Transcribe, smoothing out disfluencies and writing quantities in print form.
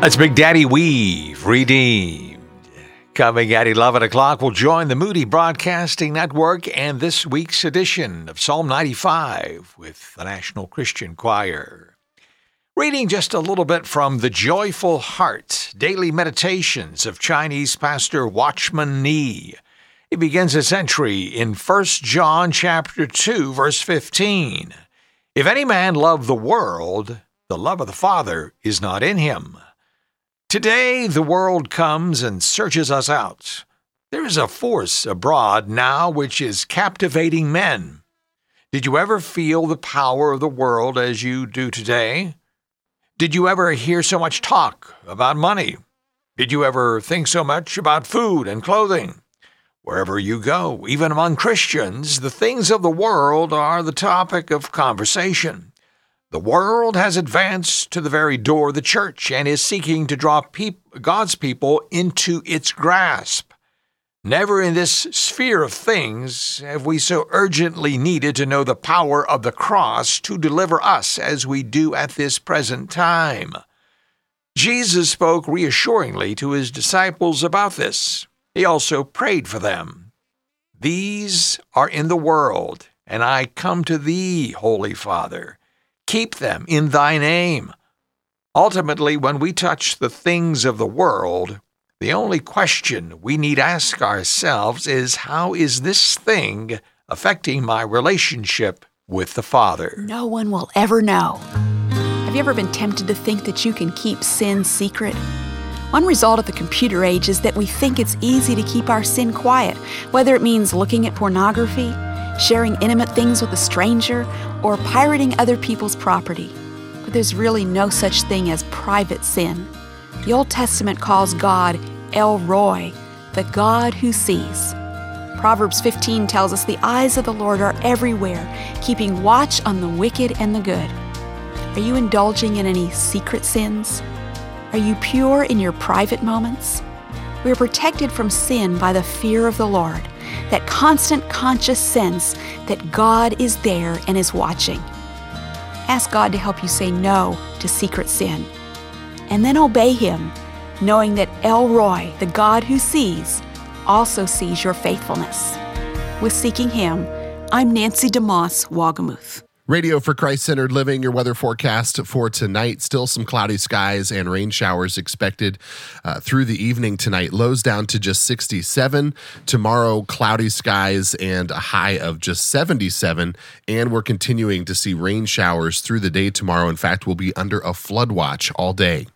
That's Big Daddy Weave, Redeemed. Coming at 11 o'clock, we'll join the Moody Broadcasting Network and this week's edition of Psalm 95 with the National Christian Choir. Reading just a little bit from The Joyful Heart, Daily Meditations of Chinese pastor Watchman Nee. He begins his entry in 1 John chapter 2, verse 15. If any man love the world, the love of the Father is not in him. Today, the world comes and searches us out. There is a force abroad now which is captivating men. Did you ever feel the power of the world as you do today? Did you ever hear so much talk about money? Did you ever think so much about food and clothing? Wherever you go, even among Christians, the things of the world are the topic of conversation. The world has advanced to the very door of the church and is seeking to draw God's people into its grasp. Never in this sphere of things have we so urgently needed to know the power of the cross to deliver us as we do at this present time. Jesus spoke reassuringly to his disciples about this. He also prayed for them. These are in the world, and I come to thee, Holy Father. Keep them in thy name. Ultimately, when we touch the things of the world, the only question we need ask ourselves is, how is this thing affecting my relationship with the Father? No one will ever know. Have you ever been tempted to think that you can keep sin secret? One result of the computer age is that we think it's easy to keep our sin quiet, whether it means looking at pornography, sharing intimate things with a stranger, or pirating other people's property. But there's really no such thing as private sin. The Old Testament calls God El Roi, the God who sees. Proverbs 15 tells us the eyes of the Lord are everywhere, keeping watch on the wicked and the good. Are you indulging in any secret sins? Are you pure in your private moments? We are protected from sin by the fear of the Lord, that constant conscious sense that God is there and is watching. Ask God to help you say no to secret sin, and then obey Him, knowing that El Roi, the God who sees, also sees your faithfulness. With Seeking Him, I'm Nancy DeMoss, Wagamuth. Radio for Christ-Centered Living, your weather forecast for tonight. Still some cloudy skies and rain showers expected through the evening tonight. Lows down to just 67. Tomorrow, cloudy skies and a high of just 77. And we're continuing to see rain showers through the day tomorrow. In fact, we'll be under a flood watch all day.